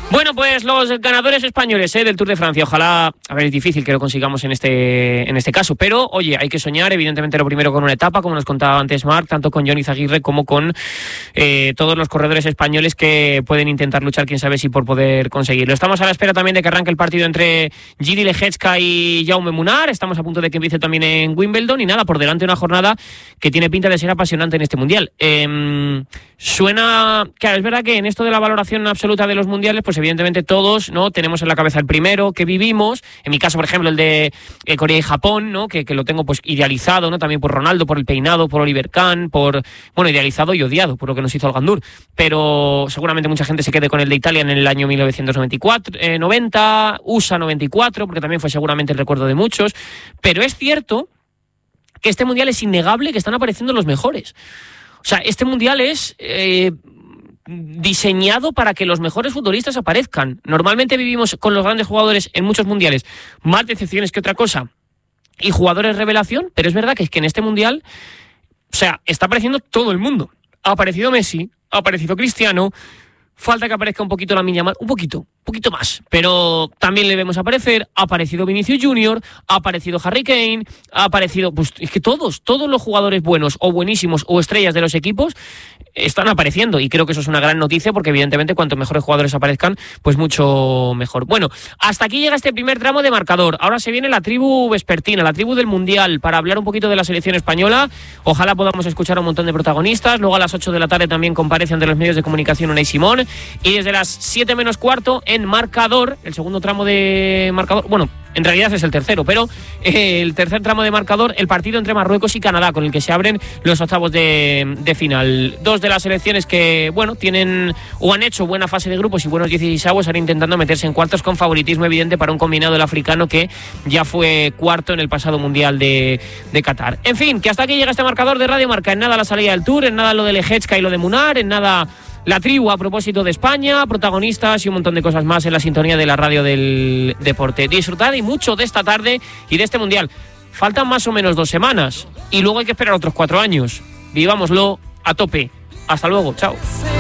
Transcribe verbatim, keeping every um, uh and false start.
Bueno, pues los ganadores españoles ¿eh? del Tour de Francia. Ojalá, a ver, es difícil que lo consigamos en este en este caso, pero oye, hay que soñar, evidentemente lo primero con una etapa, como nos contaba antes Marc, tanto con Johnny Zaguirre como con eh, todos los corredores españoles que pueden intentar luchar, quién sabe si por poder conseguirlo. Estamos a la espera también de que arranque el partido entre Giri Lejecka y Jaume Munar, estamos a punto de que empiece también en Wimbledon y nada, por delante una jornada que tiene pinta de ser apasionante en este Mundial. Eh, suena, claro, es verdad que en esto de la valoración absoluta de los mundiales, pues evidentemente todos, ¿no? Tenemos en la cabeza el primero que vivimos, en mi caso, por ejemplo, el de eh, Corea y Japón, ¿no? Que, que lo tengo pues idealizado, ¿no? También por Ronaldo, por el peinado, por Oliver Kahn, por, bueno, idealizado y odiado por lo que nos hizo el Gandur, pero seguramente mucha gente se quede con el de Italia en el año mil novecientos noventa y cuatro, eh, noventa, U S A noventa y cuatro, porque también fue seguramente el recuerdo de muchos, pero es cierto que este mundial es innegable que están apareciendo los mejores. O sea, este mundial es eh, diseñado para que los mejores futbolistas aparezcan. Normalmente vivimos con los grandes jugadores en muchos mundiales más decepciones que otra cosa y jugadores revelación, pero es verdad que es que en este mundial, o sea, está apareciendo todo el mundo. Ha aparecido Messi, ha aparecido Cristiano, falta que aparezca un poquito Lamine Yamal, un poquito, un poquito más, pero también le vemos aparecer. Ha aparecido Vinicius Junior, ha aparecido Harry Kane, ha aparecido, pues es que todos, todos los jugadores buenos o buenísimos o estrellas de los equipos están apareciendo y creo que eso es una gran noticia porque evidentemente cuanto mejores jugadores aparezcan, pues mucho mejor. Bueno, hasta aquí llega este primer tramo de marcador. Ahora se viene la tribu vespertina, la tribu del Mundial, para hablar un poquito de la selección española. Ojalá podamos escuchar a un montón de protagonistas. Luego a las ocho de la tarde también comparece ante los medios de comunicación Unai Simón. Y desde las siete menos cuarto en marcador, el segundo tramo de marcador, bueno, en realidad es el tercero, pero eh, el tercer tramo de marcador, el partido entre Marruecos y Canadá, con el que se abren los octavos de, de final. Dos de las selecciones que, bueno, tienen o han hecho buena fase de grupos y buenos dieciseisavos, están intentando meterse en cuartos con favoritismo evidente para un combinado del africano que ya fue cuarto en el pasado Mundial de, de Qatar. En fin, que hasta aquí llega este marcador de Radio Marca. En nada la salida del Tour, en nada lo de Lejecka y lo de Munar, en nada la tribu a propósito de España, protagonistas y un montón de cosas más en la sintonía de la radio del deporte. Disfrutad y mucho de esta tarde y de este Mundial. Faltan más o menos dos semanas y luego hay que esperar otros cuatro años. Vivámoslo a tope. Hasta luego, chao.